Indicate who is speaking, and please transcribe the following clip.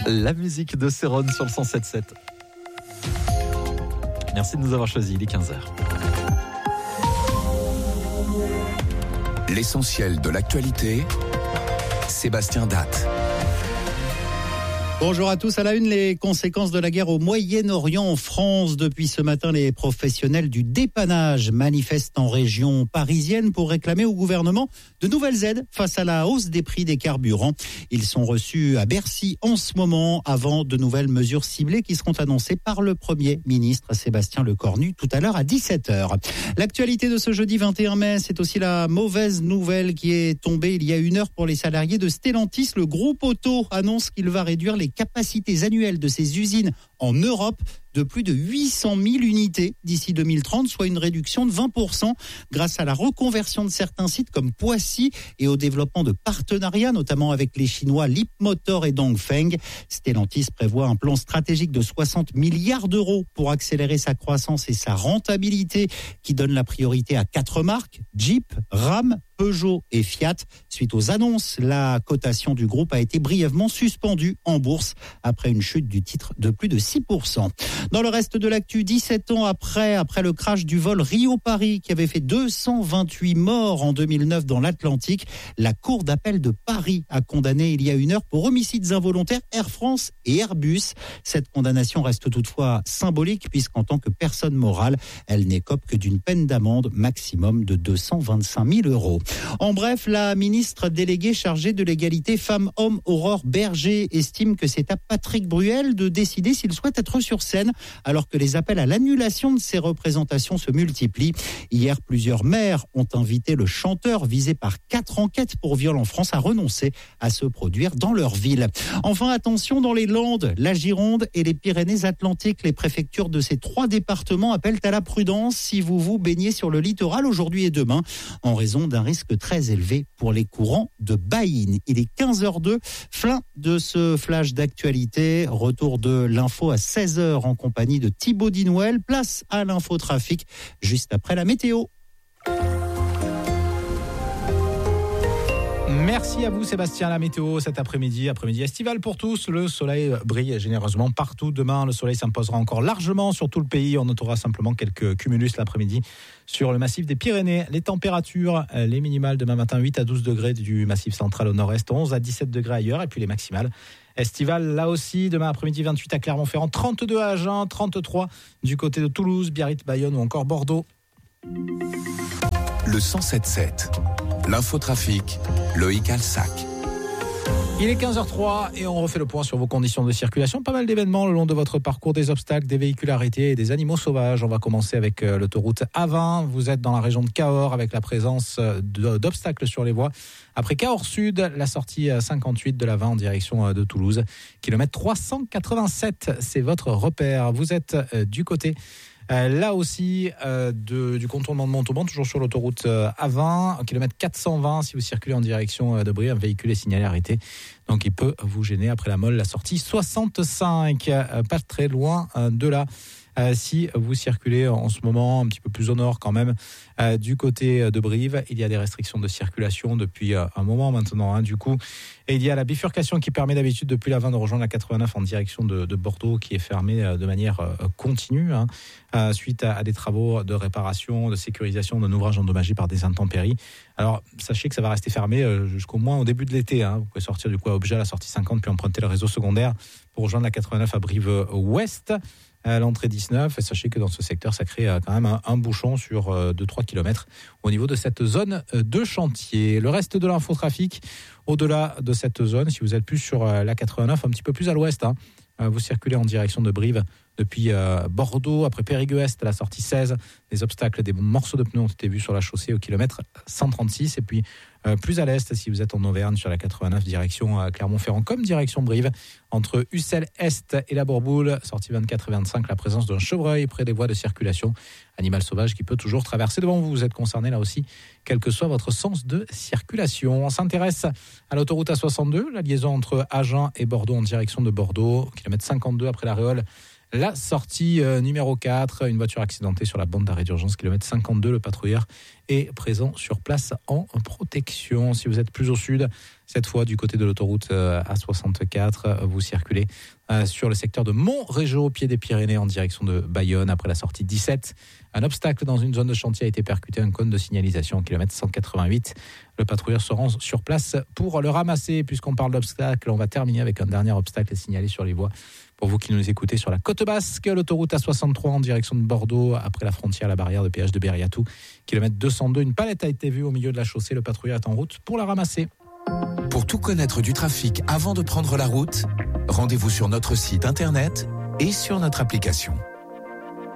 Speaker 1: La musique de Céron sur le 107.7. Merci de nous avoir choisis, il est 15h.
Speaker 2: L'essentiel de l'actualité, Sébastien Datte.
Speaker 3: Bonjour à tous. À la une, les conséquences de la guerre au Moyen-Orient en France. Depuis ce matin, les professionnels du dépannage manifestent en région parisienne pour réclamer au gouvernement de nouvelles aides face à la hausse des prix des carburants. Ils sont reçus à Bercy en ce moment avant de nouvelles mesures ciblées qui seront annoncées par le Premier ministre Sébastien Lecornu tout à l'heure à 17h. L'actualité de ce jeudi 21 mai, c'est aussi la mauvaise nouvelle qui est tombée il y a 1 heure pour les salariés de Stellantis. Le groupe auto annonce qu'il va réduire les capacités annuelles de ses usines en Europe de plus de 800 000 unités d'ici 2030, soit une réduction de 20% grâce à la reconversion de certains sites comme Poissy et au développement de partenariats, notamment avec les Chinois Leapmotor et Dongfeng. Stellantis prévoit un plan stratégique de 60 milliards d'euros pour accélérer sa croissance et sa rentabilité qui donne la priorité à 4 marques, Jeep, Ram, Peugeot et Fiat. Suite aux annonces, la cotation du groupe a été brièvement suspendue en bourse après une chute du titre de plus de 6%. Dans le reste de l'actu, 17 ans après le crash du vol Rio-Paris qui avait fait 228 morts en 2009 dans l'Atlantique, la Cour d'appel de Paris a condamné il y a 1 heure pour homicides involontaires Air France et Airbus. Cette condamnation reste toutefois symbolique puisqu'en tant que personne morale, elle n'écope que d'une peine d'amende maximum de 225 000 euros. En bref, la ministre déléguée chargée de l'égalité femmes-hommes, Aurore Berger, estime que c'est à Patrick Bruel de décider s'il souhaite être sur scène, alors que les appels à l'annulation de ces représentations se multiplient. Hier, plusieurs maires ont invité le chanteur visé par 4 enquêtes pour viol en France à renoncer à se produire dans leur ville. Enfin, attention, dans les Landes, la Gironde et les Pyrénées-Atlantiques, les préfectures de ces 3 départements appellent à la prudence si vous vous baignez sur le littoral aujourd'hui et demain, en raison d'un risque très élevé pour les courants de baïne. Il est 15h02, fin de ce flash d'actualité. Retour de l'info à 16h en compagnie de Thibaut Dinouel. Place à l'infotrafic juste après la météo.
Speaker 4: Merci à vous Sébastien. La météo cet après-midi estival pour tous. Le soleil brille généreusement partout. Demain, le soleil s'imposera encore largement sur tout le pays. On notera simplement quelques cumulus l'après-midi sur le massif des Pyrénées. Les températures, les minimales demain matin 8 à 12 degrés du massif central au nord-est, 11 à 17 degrés ailleurs et puis les maximales estivales là aussi. Demain après-midi 28 à Clermont-Ferrand, 32 à Agen, 33 du côté de Toulouse, Biarritz, Bayonne ou encore Bordeaux.
Speaker 2: Le 107.7, l'infotrafic, Loïc Alsac.
Speaker 4: Il est 15h03 et on refait le point sur vos conditions de circulation. Pas mal d'événements le long de votre parcours, des obstacles, des véhicules arrêtés et des animaux sauvages. On va commencer avec l'autoroute A20. Vous êtes dans la région de Cahors avec la présence d'obstacles sur les voies. Après Cahors Sud, la sortie 58 de la 20 en direction de Toulouse. Kilomètre 387, c'est votre repère. Vous êtes du côté là aussi du contournement de Montauban, toujours sur l'autoroute A20, kilomètre 420 si vous circulez en direction de Brie, un véhicule est signalé arrêté, donc il peut vous gêner après la Molle, la sortie 65, pas très loin de là. Si vous circulez en ce moment un petit peu plus au nord quand même du côté de Brive, il y a des restrictions de circulation depuis un moment maintenant du coup, et il y a la bifurcation qui permet d'habitude depuis la 20 de rejoindre la 89 en direction de Bordeaux qui est fermée de manière continue suite à des travaux de réparation, de sécurisation d'un ouvrage endommagé par des intempéries. Alors sachez que ça va rester fermé jusqu'au moins au début de l'été. Vous pouvez sortir du coup à Obja, la sortie 50, puis emprunter le réseau secondaire pour rejoindre la 89 à Brive-Ouest. À l'entrée 19, et sachez que dans ce secteur, ça crée quand même un bouchon sur 2-3 km au niveau de cette zone de chantier. Le reste de l'infotrafic, au-delà de cette zone, si vous êtes plus sur la 89, un petit peu plus à l'ouest, vous circulez en direction de Brive depuis Bordeaux, après Périgueux-Est, la sortie 16, les obstacles, des morceaux de pneus ont été vus sur la chaussée au kilomètre 136, et puis plus à l'est, si vous êtes en Auvergne, sur la 89, direction Clermont-Ferrand, comme direction Brive, entre Ussel-Est et la Bourboule, sortie 24 et 25, la présence d'un chevreuil près des voies de circulation, animal sauvage qui peut toujours traverser devant vous. Vous êtes concerné là aussi, quel que soit votre sens de circulation. On s'intéresse à l'autoroute A62, la liaison entre Agen et Bordeaux en direction de Bordeaux, kilomètre 52 après la Réole. La sortie numéro 4, une voiture accidentée sur la bande d'arrêt d'urgence, kilomètre 52, le patrouilleur est présent sur place en protection. Si vous êtes plus au sud, cette fois du côté de l'autoroute A64, vous circulez sur le secteur de Montrégeau, au pied des Pyrénées, en direction de Bayonne, après la sortie 17. Un obstacle dans une zone de chantier a été percuté, un cône de signalisation au kilomètre 188. Le patrouilleur se rend sur place pour le ramasser. Puisqu'on parle d'obstacle, on va terminer avec un dernier obstacle signalé sur les voies. Pour vous qui nous écoutez sur la côte basque, l'autoroute A63 en direction de Bordeaux, après la frontière, la barrière de péage de Berriatou, kilomètre 202. Une palette a été vue au milieu de la chaussée. Le patrouilleur est en route pour la ramasser.
Speaker 2: Pour tout connaître du trafic avant de prendre la route, rendez-vous sur notre site internet et sur notre application.